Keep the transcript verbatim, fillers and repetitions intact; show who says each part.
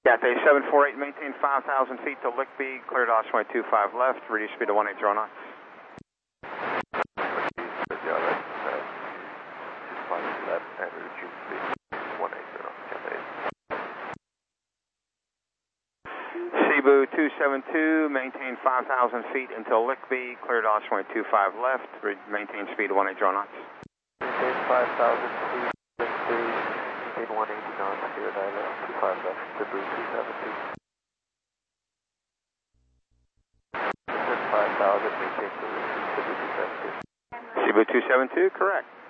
Speaker 1: Cathay seven four eight, maintain five thousand feet to Lickby, cleared Osprey two five left, reduce speed to one eighty knots.
Speaker 2: Left and reduce speed one eighty knots, Cathay.
Speaker 1: Cebu two seven two, maintain five thousand feet until Lickby, cleared Osprey two five left, maintain speed one eighty knots.
Speaker 2: Maintain five thousand feet, Lickby, maintain one eighty knots, cleared island two five left, Cebu two seven two. Maintain five thousand, maintain Cebu two seven two.
Speaker 1: Cebu two seven two, correct.